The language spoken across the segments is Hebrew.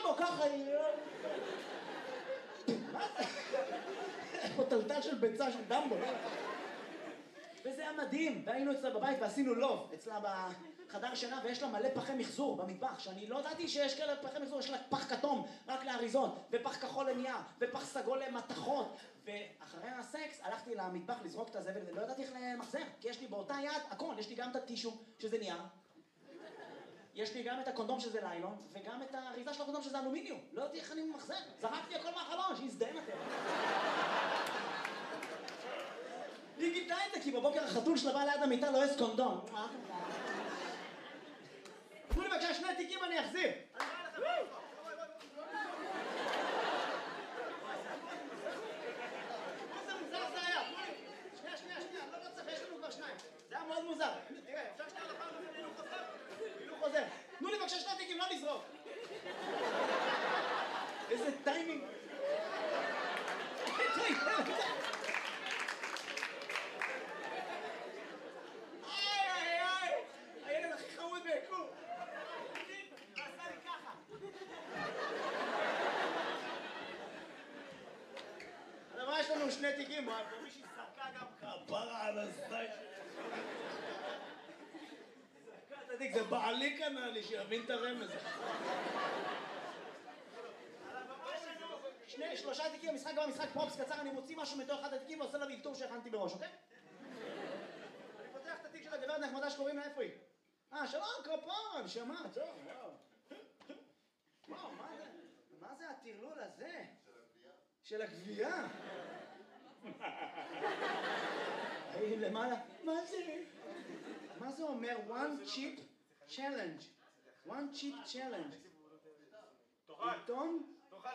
דמבו, ככה, מה זה? יש פה טלטל של ביצה של דמבו. וזה היה מדהים, והיינו אצלה בבית ועשינו לוב, אצלה בחדר שינה, ויש לה מלא פחי מחזור במטבח, שאני לא ידעתי שיש כאלה פחי מחזור, יש לה פח כתום רק לאריזות, ופח כחול לנייר, ופח סגול למתכות, ואחרי הסקס הלכתי למטבח לזרוק את הזבל, ולא ידעתי איך למחזר, כי יש לי באותה יד הכל, יש לי גם את הטישו, שזה נייר, יש לי גם את הקונדום שזה ליילון, וגם את האריזה של הקונדום שזה אלומיניום, לא ידעתי איך אני מחזר, זרקתי הכל מהחלון, שיזדהם אתם. היא גיתה את זה, כי בבוקר החתול שלה בא ליד המיטה לא יש קונדום. תנו לי בבקשה 2 תיקים אני אחזיר. איזה מוזר זה היה. שנייה, לא צריך, יש לנו כבר 2. זה היה מאוד מוזר. תראה, אפשר שנייה לפעם הילוך חוזר? הילוך חוזר. תנו לי בבקשה 2 תיקים, לא לזרוק. איזה טיימינג. הילד הכי חמוד ביקום. עשה לי ככה. אבל יש לנו 2 תיקים, ומישהי שרקה גם כפרה על הזית. זרקה, תדיק, זה בעלי קנה לי, שיבין את הרמז. 3 תיקים, המשחק גם משחק פרופס קצר, אני מוציא משהו מתוך 1 התיקים ועושה לה ויקטור שהכנתי בראש, אוקיי? אני פותח את התיק של הגברת נחמדה שקוראים לה, איפה היא? שלום, כפרה, נשמה, טוב, וואו, מה זה הטרלול הזה? של הגבייה. היי, למעלה, מה זה אומר? One chip challenge. One chip challenge. תאכל. עיתון? תאכל.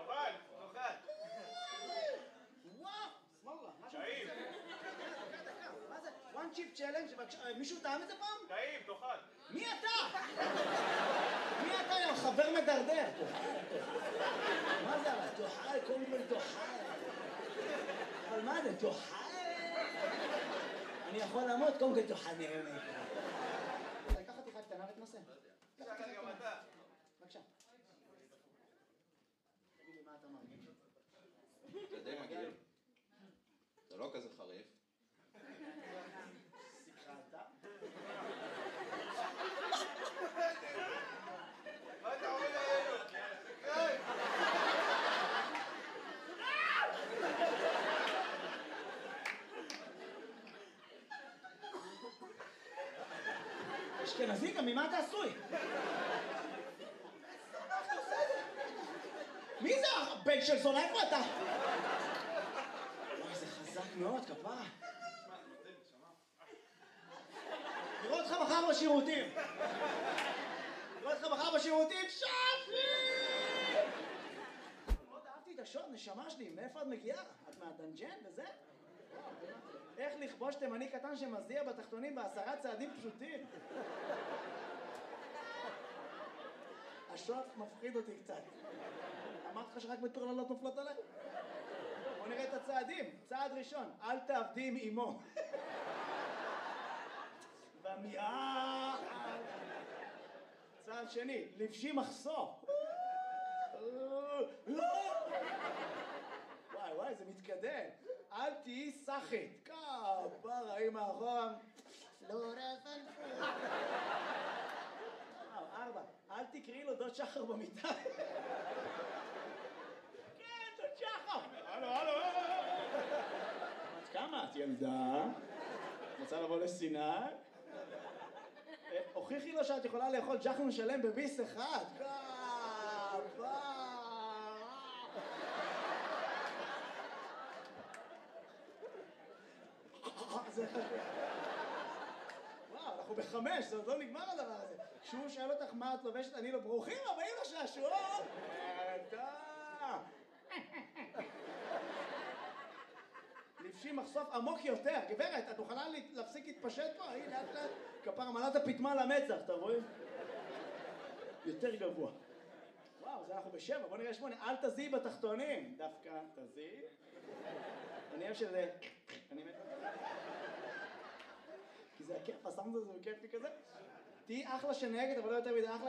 וואו, סמאללה. טעים. מה זה? One chip challenge? מישהו טעם את זה פעם? טעים, תאכל. מי אתה? מי אתה, יא חבר מדרדר? מה זה אבל? תאכל, קודם כל תאכל. אבל מה זה? תאכל? אני יכול למות, קודם כל תאכל, נראה לי. לקח חתיכה קטנה ותנסה. תאכל גם אתה. בבקשה. תגיד לי מה אתה מרגיש? זה די מגעיל. זה לא כזה חריף. סיכרת? מה אתה עומד עלינו? אשכנזי, גם ממה אתה עשוי? מי זה הבן של זונה? איפה אתה? וואי, זה חזק מאוד, כפרה. לראות אותך מחר בשירותים. שפי! מאוד אהבתי את השוד, נשמה שלי. מאיפה את מגיעה? את מהדנג'ן וזה? איך לכבוש תימני קטן שמזיע בתחתונים ב10 צעדים פשוטים? השוד מפחיד אותי קצת. אמרתי לך שרק מטורללות נופלות עליי? בוא נראה את הצעדים. צעד ראשון, אל תעבדי עם אמו. במיעה. צעד שני, לבשי מחסור. וואי, זה מתקדם. אל תהיי סחית. כפרה, היא מאחורה. לא רפנפו. 4, אל תקראי לו דוד שחר במיטה. כן, דוד שחר. הלו. את כמה? את ילדה? רוצה לבוא לסיני? הוכיחי לו שאת יכולה לאכול ג'חנון שלם בביס אחד. וואו, אנחנו ב5, זה עוד לא נגמר הדבר הזה. כשהוא שאל אותך מה את לובשת, אני לא ברוכים הבאים לשעשועון. לבשי מחשוף עמוק יותר. גברת, את מוכנה להפסיק להתפשט פה? הנה, לאט, כפר מלאת הפתמה למצח, אתה רואה? יותר גבוה. וואו, זה אנחנו ב7, בוא נראה 8. אל תזיעי בתחתונים. דווקא תזיעי. אני אוהב שזה... אני מת... כי זה הכיף, הסאונד הזה הוא כיפי כזה. תהי אחלה שנהגת, אבל לא יותר מדי אחלה.